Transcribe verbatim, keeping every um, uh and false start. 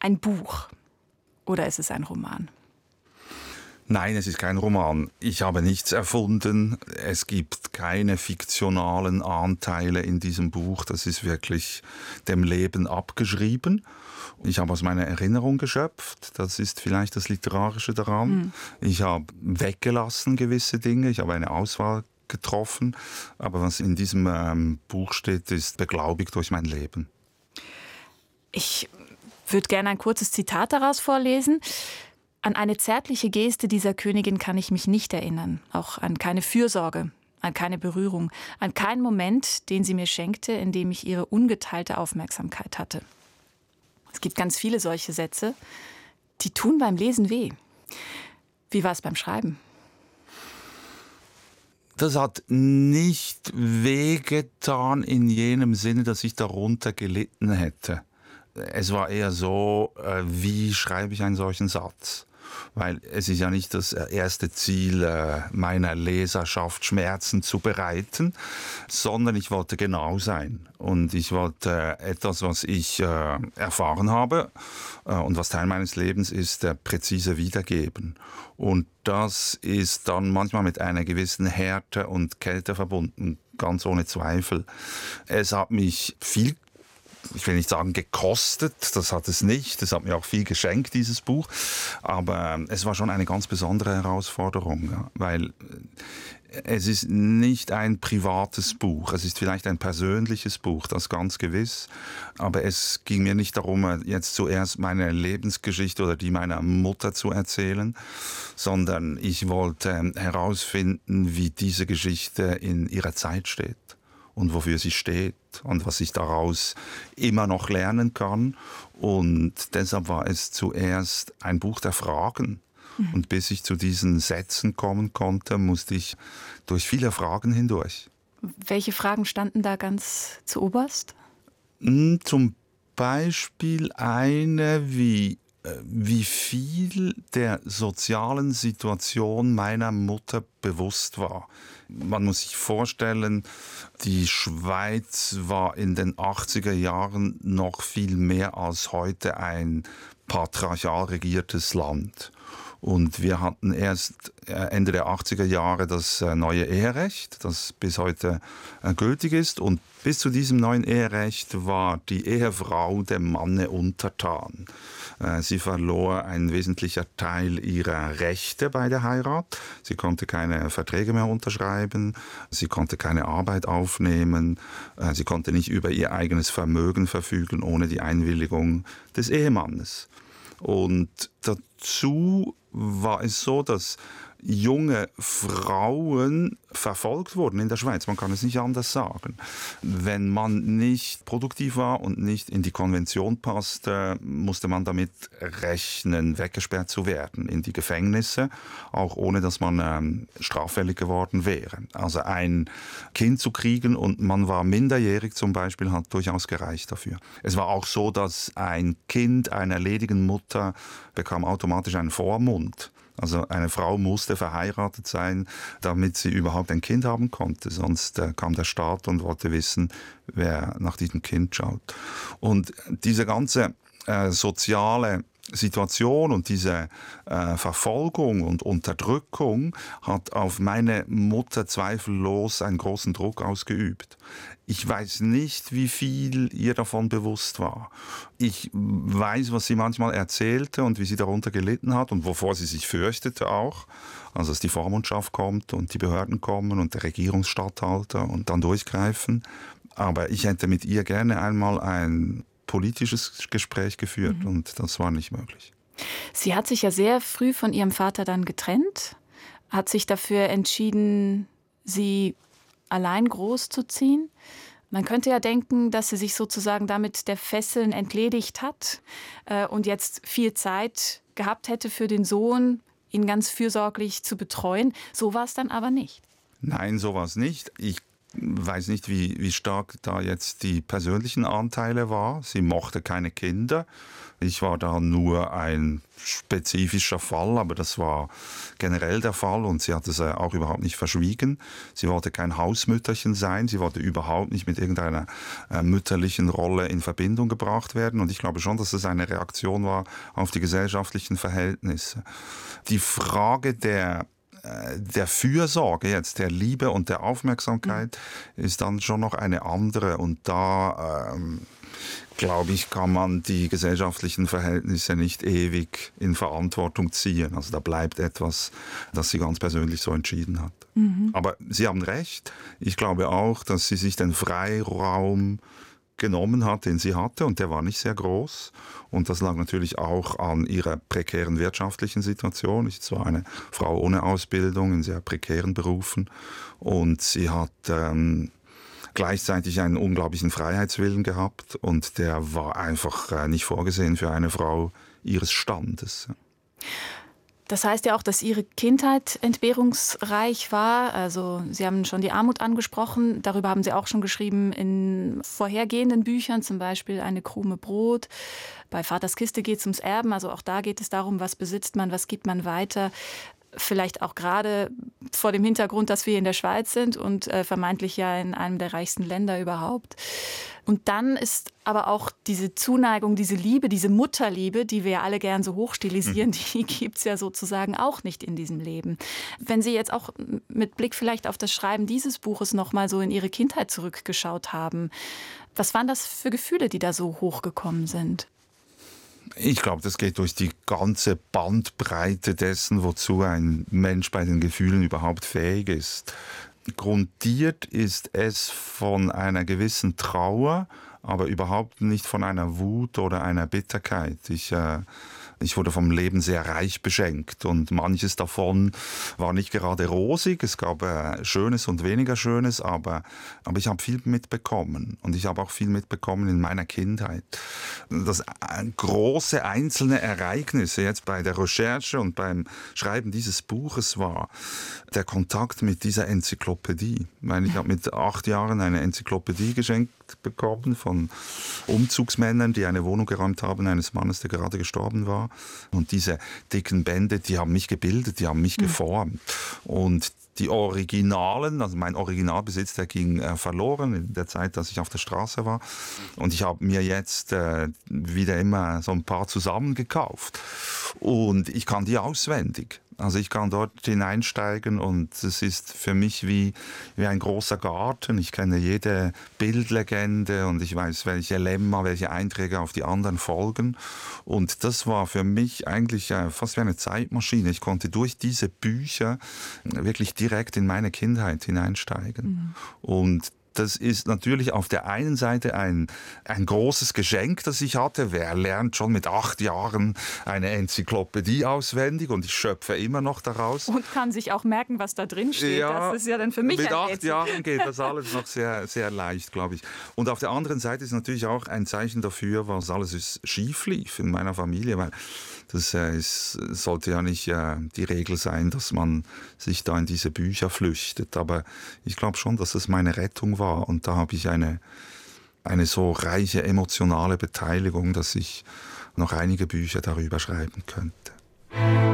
ein Buch oder ist es ein Roman? Nein, es ist kein Roman. Ich habe nichts erfunden. Es gibt keine fiktionalen Anteile in diesem Buch. Das ist wirklich dem Leben abgeschrieben. Ich habe aus meiner Erinnerung geschöpft. Das ist vielleicht das Literarische daran. Mhm. Ich habe weggelassen gewisse Dinge. Ich habe eine Auswahl getroffen. Aber was in diesem ähm, Buch steht, ist beglaubigt durch mein Leben. Ich würde gerne ein kurzes Zitat daraus vorlesen. An eine zärtliche Geste dieser Königin kann ich mich nicht erinnern, auch an keine Fürsorge, an keine Berührung, an keinen Moment, den sie mir schenkte, in dem ich ihre ungeteilte Aufmerksamkeit hatte. Es gibt ganz viele solche Sätze, die tun beim Lesen weh. Wie war es beim Schreiben? Das hat nicht wehgetan in jenem Sinne, dass ich darunter gelitten hätte. Es war eher so, wie schreibe ich einen solchen Satz? Weil es ist ja nicht das erste Ziel meiner Leserschaft, Schmerzen zu bereiten, sondern ich wollte genau sein. Und ich wollte etwas, was ich erfahren habe und was Teil meines Lebens ist, präzise wiedergeben. Und das ist dann manchmal mit einer gewissen Härte und Kälte verbunden, ganz ohne Zweifel. Es hat mich viel ich will nicht sagen gekostet, das hat es nicht. Es hat mir auch viel geschenkt, dieses Buch. Aber es war schon eine ganz besondere Herausforderung, ja, weil es ist nicht ein privates Buch. Es ist vielleicht ein persönliches Buch, das ganz gewiss. Aber es ging mir nicht darum, jetzt zuerst meine Lebensgeschichte oder die meiner Mutter zu erzählen, sondern ich wollte herausfinden, wie diese Geschichte in ihrer Zeit steht. Und wofür sie steht und was ich daraus immer noch lernen kann. Und deshalb war es zuerst ein Buch der Fragen. Mhm. Und bis ich zu diesen Sätzen kommen konnte, musste ich durch viele Fragen hindurch. Welche Fragen standen da ganz zuoberst? Zum Beispiel eine wie wie viel der sozialen Situation meiner Mutter bewusst war. Man muss sich vorstellen, die Schweiz war in den achtziger Jahren noch viel mehr als heute ein patriarchal regiertes Land. Und wir hatten erst Ende der achtziger Jahre das neue Eherecht, das bis heute gültig ist. Und bis zu diesem neuen Eherecht war die Ehefrau dem Manne untertan. Sie verlor ein wesentlicher Teil ihrer Rechte bei der Heirat. Sie konnte keine Verträge mehr unterschreiben, sie konnte keine Arbeit aufnehmen, sie konnte nicht über ihr eigenes Vermögen verfügen ohne die Einwilligung des Ehemannes. Und dazu war es so, dass junge Frauen verfolgt wurden in der Schweiz. Man kann es nicht anders sagen. Wenn man nicht produktiv war und nicht in die Konvention passte, musste man damit rechnen, weggesperrt zu werden in die Gefängnisse, auch ohne dass man ähm, straffällig geworden wäre. Also ein Kind zu kriegen und man war minderjährig zum Beispiel, hat durchaus gereicht dafür. Es war auch so, dass ein Kind einer ledigen Mutter bekam automatisch einen Vormund. Also eine Frau musste verheiratet sein, damit sie überhaupt ein Kind haben konnte. Sonst äh, kam der Staat und wollte wissen, wer nach diesem Kind schaut. Und diese ganze äh, soziale Situation und diese äh, Verfolgung und Unterdrückung hat auf meine Mutter zweifellos einen großen Druck ausgeübt. Ich weiß nicht, wie viel ihr davon bewusst war. Ich weiß, was sie manchmal erzählte und wie sie darunter gelitten hat und wovor sie sich fürchtete auch. Also, dass die Vormundschaft kommt und die Behörden kommen und der Regierungsstatthalter und dann durchgreifen. Aber ich hätte mit ihr gerne einmal ein politisches Gespräch geführt mhm. und das war nicht möglich. Sie hat sich ja sehr früh von ihrem Vater dann getrennt, hat sich dafür entschieden, sie allein großzuziehen. Man könnte ja denken, dass sie sich sozusagen damit der Fesseln entledigt hat äh, und jetzt viel Zeit gehabt hätte für den Sohn, ihn ganz fürsorglich zu betreuen. So war es dann aber nicht. Nein, so war es nicht. Ich weiß nicht, wie, wie stark da jetzt die persönlichen Anteile waren. Sie mochte keine Kinder. Ich war da nur ein spezifischer Fall, aber das war generell der Fall und sie hat es auch überhaupt nicht verschwiegen. Sie wollte kein Hausmütterchen sein, sie wollte überhaupt nicht mit irgendeiner äh, mütterlichen Rolle in Verbindung gebracht werden und ich glaube schon, dass es eine Reaktion war auf die gesellschaftlichen Verhältnisse. Die Frage der der Fürsorge jetzt, der Liebe und der Aufmerksamkeit mhm. ist dann schon noch eine andere und da ähm, glaube ich, kann man die gesellschaftlichen Verhältnisse nicht ewig in Verantwortung ziehen. Also da bleibt etwas, das sie ganz persönlich so entschieden hat. Mhm. Aber Sie haben recht. Ich glaube auch, dass sie sich den Freiraum genommen hat, den sie hatte, und der war nicht sehr groß. Und das lag natürlich auch an ihrer prekären wirtschaftlichen Situation. Ich war eine Frau ohne Ausbildung in sehr prekären Berufen und sie hat ähm, gleichzeitig einen unglaublichen Freiheitswillen gehabt und der war einfach äh, nicht vorgesehen für eine Frau ihres Standes. Das heißt ja auch, dass Ihre Kindheit entbehrungsreich war. Also Sie haben schon die Armut angesprochen. Darüber haben Sie auch schon geschrieben in vorhergehenden Büchern, zum Beispiel Eine Krume Brot. Bei Vaters Kiste geht es ums Erben. Also auch da geht es darum, was besitzt man, was gibt man weiter. Vielleicht auch gerade vor dem Hintergrund, dass wir in der Schweiz sind und äh, vermeintlich ja in einem der reichsten Länder überhaupt. Und dann ist aber auch diese Zuneigung, diese Liebe, diese Mutterliebe, die wir ja alle gern so hochstilisieren, mhm. die gibt es ja sozusagen auch nicht in diesem Leben. Wenn Sie jetzt auch mit Blick vielleicht auf das Schreiben dieses Buches noch mal so in Ihre Kindheit zurückgeschaut haben, was waren das für Gefühle, die da so hochgekommen sind? Ich glaube, das geht durch die ganze Bandbreite dessen, wozu ein Mensch bei den Gefühlen überhaupt fähig ist. Grundiert ist es von einer gewissen Trauer, aber überhaupt nicht von einer Wut oder einer Bitterkeit. Ich, äh, ich wurde vom Leben sehr reich beschenkt und manches davon war nicht gerade rosig. Es gab äh, Schönes und weniger Schönes, aber, aber ich habe viel mitbekommen und ich habe auch viel mitbekommen in meiner Kindheit. Das äh, große einzelne Ereignisse jetzt bei der Recherche und beim Schreiben dieses Buches war der Kontakt mit dieser Enzyklopädie. Ich meine, ich habe mit acht Jahren eine Enzyklopädie geschenkt bekommen von Umzugsmännern, die eine Wohnung geräumt haben, eines Mannes, der gerade gestorben war. Und diese dicken Bände, die haben mich gebildet, die haben mich mhm. geformt. Und die Originalen, also mein Originalbesitz, der ging äh, verloren in der Zeit, dass ich auf der Straße war. Und ich habe mir jetzt äh, wieder immer so ein paar zusammengekauft. Und ich kann die auswendig. Also ich kann dort hineinsteigen und es ist für mich wie, wie ein großer Garten. Ich kenne jede Bildlegende und ich weiß, welche Lemma, welche Einträge auf die anderen folgen. Und das war für mich eigentlich fast wie eine Zeitmaschine. Ich konnte durch diese Bücher wirklich direkt in meine Kindheit hineinsteigen. Mhm. Und das ist natürlich auf der einen Seite ein, ein großes Geschenk, das ich hatte. Wer lernt schon mit acht Jahren eine Enzyklopädie auswendig und ich schöpfe immer noch daraus. Und kann sich auch merken, was da drin steht. Ja, das ist ja dann für mich mit ein acht Rätsel. Jahren geht das alles noch sehr, sehr leicht, glaube ich. Und auf der anderen Seite ist natürlich auch ein Zeichen dafür, was alles schief lief in meiner Familie, weil das äh, ist, sollte ja nicht äh, die Regel sein, dass man sich da in diese Bücher flüchtet. Aber ich glaube schon, dass es meine Rettung war. Und da habe ich eine, eine so reiche emotionale Beteiligung, dass ich noch einige Bücher darüber schreiben könnte.